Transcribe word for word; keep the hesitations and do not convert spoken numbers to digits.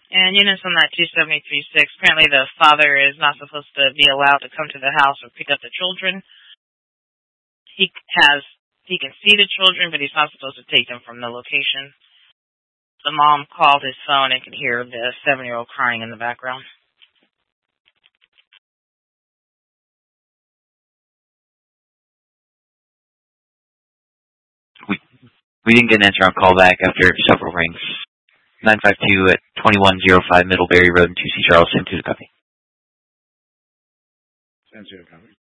And units on that two seventy-three six, apparently the father is not supposed to be allowed to come to the house or pick up the children. He has, he can see the children, but he's not supposed to take them from the location. The mom called his phone and could hear the seven-year-old crying in the background. We we didn't get an answer on callback after several rings. nine five two at twenty-one oh five Middlebury Road in two C Charles, send to the copy. Send to the copy.